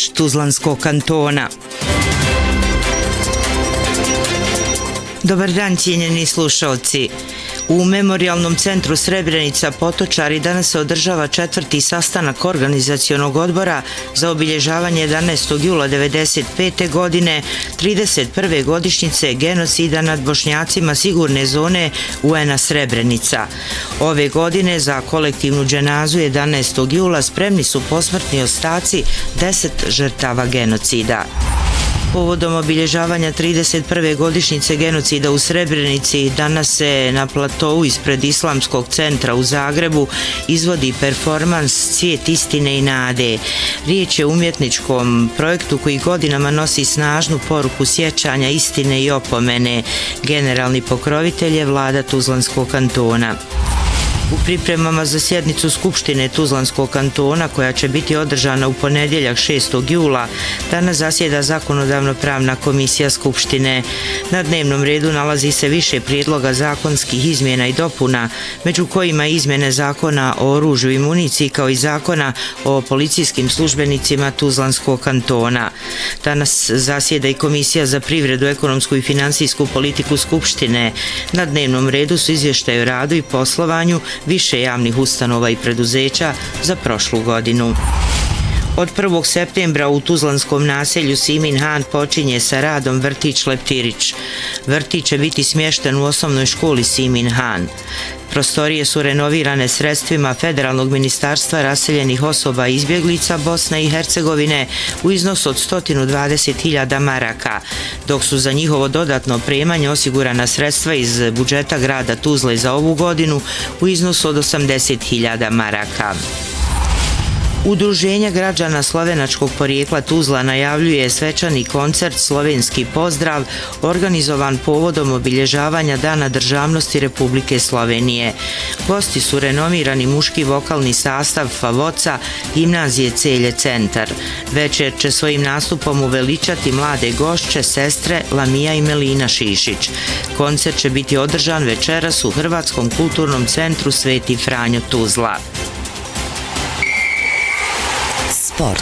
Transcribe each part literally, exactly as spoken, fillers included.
Leptirić Tuzlanskog kantona. Dobar dan, cijenjeni slušalci. U Memorijalnom centru Srebrenica Potočari danas se održava četvrti sastanak organizacionog odbora za obilježavanje jedanaestog jula devedeset pete. godine, trideset prve godišnjice genocida nad Bošnjacima sigurne zone U N-a Srebrenica. Ove godine za kolektivnu dženazu jedanaestog jula spremni su posmrtni ostaci deset žrtava genocida. Povodom obilježavanja trideset prve godišnjice genocida u Srebrenici danas se na platovu ispred Islamskog centra u Zagrebu izvodi performans Cvijet istine i nade. Riječ je o umjetničkom projektu koji godinama nosi snažnu poruku sjećanja, istine i opomene. Generalni pokrovitelj je vlada Tuzlanskog kantona. U pripremama za sjednicu Skupštine Tuzlanskog kantona, koja će biti održana u ponedjeljak šestog jula, danas zasjeda Zakonodavno-pravna komisija Skupštine. Na dnevnom redu nalazi se više prijedloga zakonskih izmjena i dopuna, među kojima izmjene zakona o oružju i municiji kao i zakona o policijskim službenicima Tuzlanskog kantona. Danas zasjeda i Komisija za privredu, ekonomsku i finansijsku politiku Skupštine. Na dnevnom redu su izvještaj o radu i poslovanju više javnih ustanova i preduzeća za prošlu godinu. Od prvog septembra u tuzlanskom naselju Simin Han počinje sa radom vrtić Leptirić. Vrtić će biti smješten u osnovnoj školi Simin Han. Prostorije su renovirane sredstvima Federalnog ministarstva raseljenih osoba i izbjeglica Bosne i Hercegovine u iznosu od sto dvadeset hiljada maraka, dok su za njihovo dodatno opremanje osigurana sredstva iz budžeta grada Tuzle za ovu godinu u iznosu od osamdeset hiljada maraka. Udruženje građana slovenačkog porijekla Tuzla najavljuje svečani koncert Slovenski pozdrav organizovan povodom obilježavanja Dana državnosti Republike Slovenije. Gosti su renomirani muški vokalni sastav Favoca gimnazije Celje Centar. Večer će svojim nastupom uveličati mlade gošće, sestre Lamija i Melina Šišić. Koncert će biti održan večeras u Hrvatskom kulturnom centru Sveti Franjo Tuzla. Sport.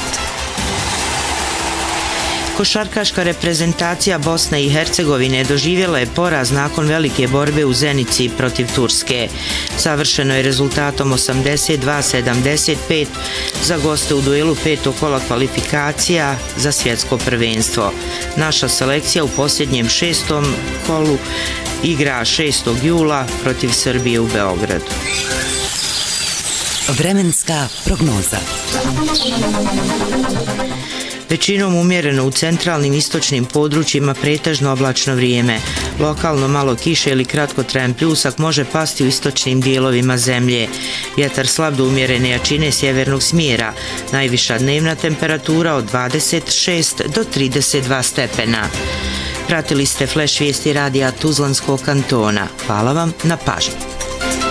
Košarkaška reprezentacija Bosne i Hercegovine doživjela je poraz nakon velike borbe u Zenici protiv Turske. Završeno je rezultatom osamdeset dva sedamdeset pet za goste u duelu petog kola kvalifikacija za svjetsko prvenstvo. Naša selekcija u posljednjem šestom kolu igra šestog jula protiv Srbije u Beogradu. Vremenska prognoza. Većinom umjereno u centralnim istočnim područjima pretežno oblačno vrijeme. Lokalno malo kiše ili kratkotrajan pljusak može pasti u istočnim dijelovima zemlje. Vjetar slab do umjerene jačine sjevernog smjera. Najviša dnevna temperatura od dvadeset šest do trideset dva stepena. Pratili ste Flash vijesti radija Tuzlanskog kantona. Hvala vam na pažnji.